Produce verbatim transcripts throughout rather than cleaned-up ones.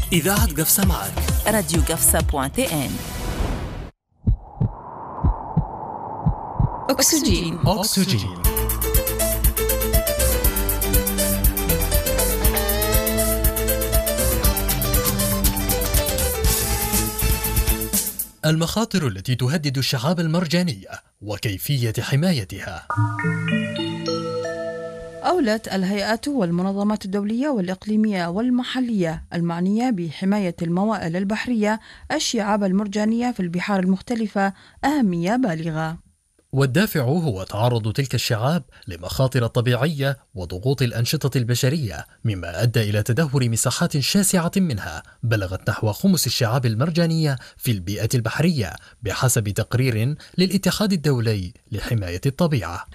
إذاعة قفصة معك راديو قفصة بوان تي إن. أكسجين أكسجين المخاطر التي تهدد الشعاب المرجانية وكيفية حمايتها. أولت الهيئات والمنظمات الدولية والإقليمية والمحلية المعنية بحماية الموائل البحرية الشعاب المرجانية في البحار المختلفة أهمية بالغة، والدافع هو تعرض تلك الشعاب لمخاطر طبيعية وضغوط الأنشطة البشرية، مما أدى إلى تدهور مساحات شاسعة منها بلغت نحو خمس الشعاب المرجانية في البيئة البحرية بحسب تقرير للاتحاد الدولي لحماية الطبيعة.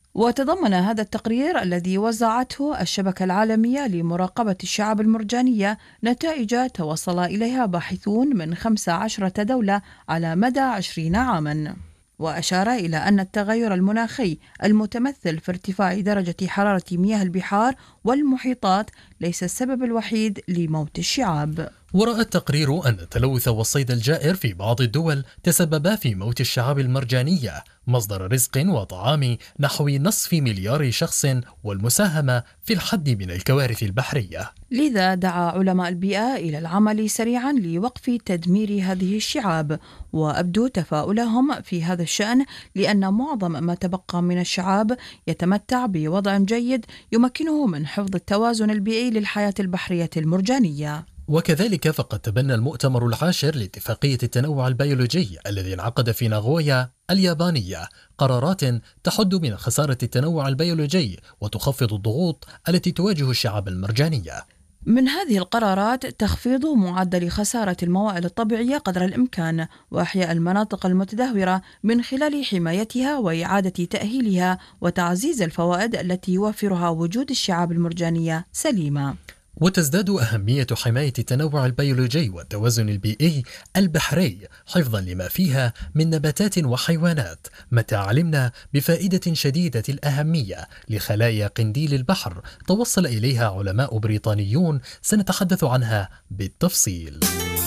وتضمن هذا التقرير الذي وزعته الشبكة العالمية لمراقبة الشعاب المرجانية نتائج توصل إليها باحثون من خمس عشرة دولة على مدى عشرين عاما، وأشار إلى أن التغير المناخي المتمثل في ارتفاع درجة حرارة مياه البحار والمحيطات ليس السبب الوحيد لموت الشعاب. ورأى التقرير أن التلوث والصيد الجائر في بعض الدول تسببا في موت الشعاب المرجانية مصدر رزق وطعام نحو نصف مليار شخص، والمساهمة في الحد من الكوارث البحرية. لذا دعا علماء البيئة إلى العمل سريعا لوقف تدمير هذه الشعاب، وأبدوا تفاؤلهم في هذا الشأن لأن معظم ما تبقى من الشعاب يتمتع بوضع جيد يمكنه من حفظ التوازن البيئي للحياة البحرية المرجانية. وكذلك فقد تبنى المؤتمر العاشر لاتفاقية التنوع البيولوجي الذي انعقد في ناغويا اليابانية قرارات تحد من خسارة التنوع البيولوجي وتخفض الضغوط التي تواجه الشعاب المرجانية. من هذه القرارات تخفيض معدل خسارة الموائل الطبيعية قدر الإمكان، وإحياء المناطق المتدهورة من خلال حمايتها وإعادة تأهيلها، وتعزيز الفوائد التي يوفرها وجود الشعاب المرجانية سليمة. وتزداد أهمية حماية التنوع البيولوجي والتوازن البيئي البحري حفظا لما فيها من نباتات وحيوانات، متى علمنا بفائدة شديدة الأهمية لخلايا قنديل البحر توصل إليها علماء بريطانيون سنتحدث عنها بالتفصيل.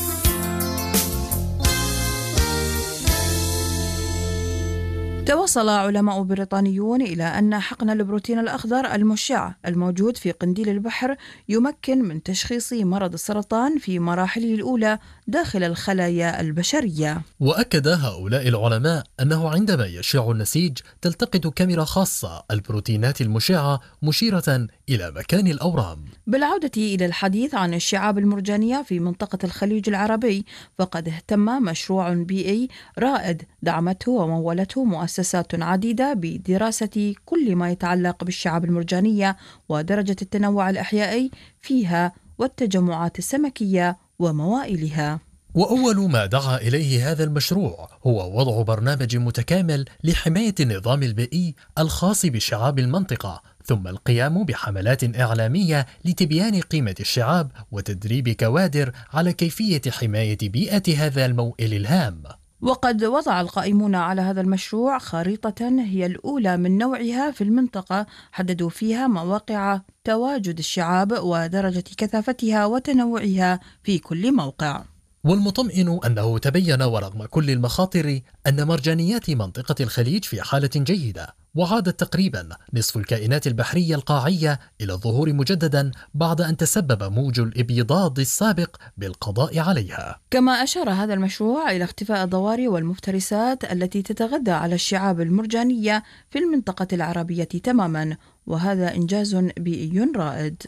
توصل علماء بريطانيون إلى أن حقن البروتين الأخضر المشع الموجود في قنديل البحر يمكن من تشخيص مرض السرطان في مراحله الأولى داخل الخلايا البشرية. وأكد هؤلاء العلماء أنه عندما يشع النسيج تلتقط كاميرا خاصة البروتينات المشعة مشيرة إلى مكان الأورام. بالعودة إلى الحديث عن الشعاب المرجانية في منطقة الخليج العربي، فقد اهتم مشروع بيئي رائد دعمته ومولته مؤسسات عديدة بدراسة كل ما يتعلق بالشعاب المرجانية ودرجة التنوع الأحيائي فيها والتجمعات السمكية وموائلها. وأول ما دعا إليه هذا المشروع هو وضع برنامج متكامل لحماية النظام البيئي الخاص بشعاب المنطقة، ثم القيام بحملات إعلامية لتبيان قيمة الشعاب وتدريب كوادر على كيفية حماية بيئة هذا الموئل الهام. وقد وضع القائمون على هذا المشروع خريطة هي الأولى من نوعها في المنطقة، حددوا فيها مواقع تواجد الشعاب ودرجة كثافتها وتنوعها في كل موقع. والمطمئن أنه تبين ورغم كل المخاطر أن مرجانيات منطقة الخليج في حالة جيدة، وعادت تقريبا نصف الكائنات البحرية القاعية إلى الظهور مجددا بعد أن تسبب موج الإبيضاد السابق بالقضاء عليها. كما أشار هذا المشروع إلى اختفاء الضواري والمفترسات التي تتغذى على الشعاب المرجانية في المنطقة العربية تماما، وهذا إنجاز بيئي رائد.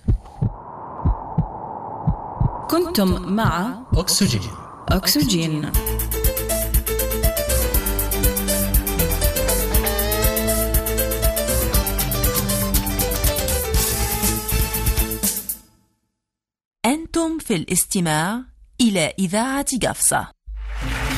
كنتم مع أكسجين أكسجين. أنتم في الاستماع إلى إذاعة قفصة.